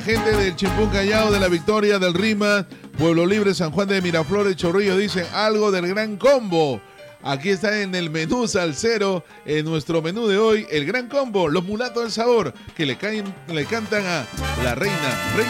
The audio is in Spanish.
Gente del Chimpún Callao, de La Victoria, del Rima, Pueblo Libre, San Juan de Miraflores, Chorrillos, dicen algo del Gran Combo. Aquí está en el menú salsero, en nuestro menú de hoy, el Gran Combo, los mulatos del sabor, que le cantan a la reina